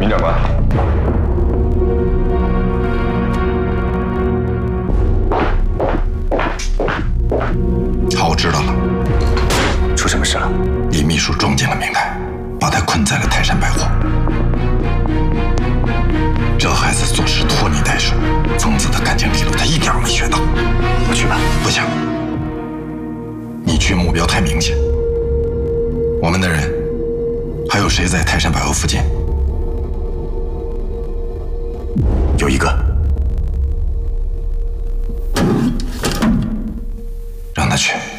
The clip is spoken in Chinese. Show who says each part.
Speaker 1: 林长官，
Speaker 2: 好，我知道了。
Speaker 3: 出什么事了？
Speaker 2: 李秘书撞见了明台，把他困在了泰山百货。这孩子做事拖泥带水，疯子的感情理论他一点没学到。
Speaker 3: 我去吧。
Speaker 2: 不行，你去目标太明显。我们的人还有谁在泰山百货附近？
Speaker 3: 有一个，
Speaker 2: 让他去。